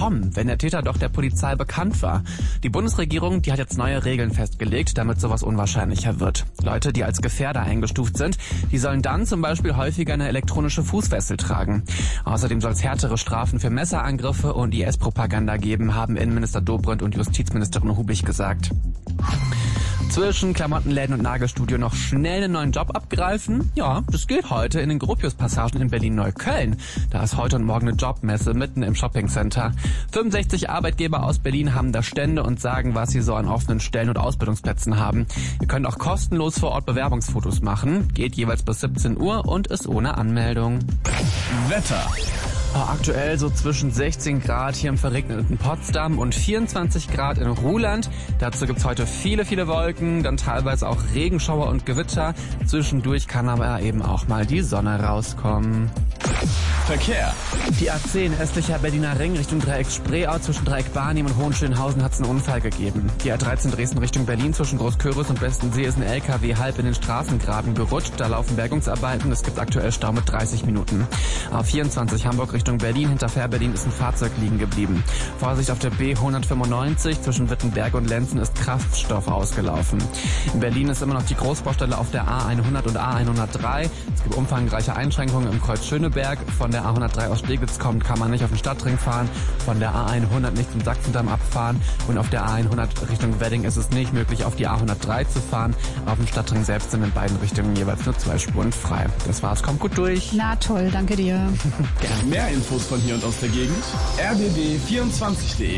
kommen, wenn der Täter doch der Polizei bekannt war? Die Bundesregierung, die hat jetzt neue Regeln festgelegt, damit sowas unwahrscheinlicher wird. Leute, die als Gefährder eingestuft sind, die sollen dann zum Beispiel häufiger eine elektronische Fußfessel tragen. Außerdem soll es härtere Strafen für Messerangriffe und IS-Propaganda geben, haben Innenminister Dobrindt und Justizministerin Hubig gesagt. Zwischen Klamottenläden und Nagelstudio noch schnell einen neuen Job abgreifen? Ja, das geht heute in den Gropius-Passagen in Berlin-Neukölln. Da ist heute und morgen eine Jobmesse mitten im Shoppingcenter. 65 Arbeitgeber aus Berlin haben da Stände und sagen, was sie so an offenen Stellen und Ausbildungsplätzen haben. Ihr könnt auch kostenlos vor Ort Bewerbungsfotos machen. Geht jeweils bis 17 Uhr und ist ohne Anmeldung. Wetter. Aktuell so zwischen 16 Grad hier im verregneten Potsdam und 24 Grad in Ruhland. Dazu gibt's heute viele, viele Wolken, dann teilweise auch Regenschauer und Gewitter. Zwischendurch kann aber eben auch mal die Sonne rauskommen. Verkehr. Die A10 östlicher Berliner Ring Richtung Dreieck Spreeau zwischen Dreieck Barnim und Hohenschönhausen hat es einen Unfall gegeben. Die A13 Dresden Richtung Berlin zwischen Großkürbis und Westensee ist ein LKW halb in den Straßengraben gerutscht. Da laufen Bergungsarbeiten. Es gibt aktuell Stau mit 30 Minuten. A24 Hamburg Richtung Berlin hinter Fährberlin ist ein Fahrzeug liegen geblieben. Vorsicht auf der B195 zwischen Wittenberg und Lenzen ist Kraftstoff ausgelaufen. In Berlin ist immer noch die Großbaustelle auf der A100 und A103. Es gibt umfangreiche Einschränkungen im Kreuz Schöneberg. Von der A103 aus Steglitz kommt, kann man nicht auf den Stadtring fahren. Von der A100 nicht zum Sachsendamm abfahren. Und auf der A100 Richtung Wedding ist es nicht möglich, auf die A103 zu fahren. Auf dem Stadtring selbst sind in beiden Richtungen jeweils nur 2 Spuren frei. Das war's, kommt gut durch. Na toll, danke dir. Gerne. Mehr Infos von hier und aus der Gegend? rbb24.de.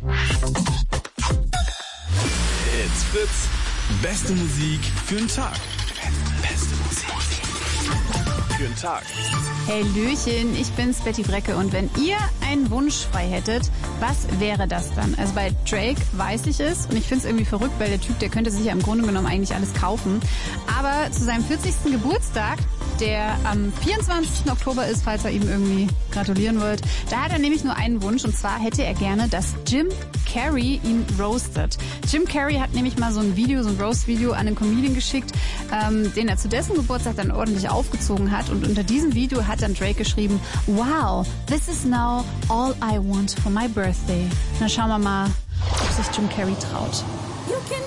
It's Fritz. Beste Musik für den Tag. Beste Musik für den Tag. Hallöchen, ich bin's, Betty Brecke. Und wenn ihr einen Wunsch frei hättet, was wäre das dann? Also bei Drake weiß ich es und ich find's irgendwie verrückt, weil der Typ, der könnte sich ja im Grunde genommen eigentlich alles kaufen. Aber zu seinem 40. Geburtstag, der am 24. Oktober ist, falls ihr ihm irgendwie gratulieren wollt, da hat er nämlich nur einen Wunsch und zwar hätte er gerne, dass Jim Carrey ihn roastet. Jim Carrey hat nämlich mal so ein Video, so ein Roast-Video an einen Comedian geschickt, den er zu dessen Geburtstag dann ordentlich aufgezogen hat und unter diesem Video hat dann Drake geschrieben, wow, this is now all I want for my birthday. Na schauen wir mal, ob sich Jim Carrey traut.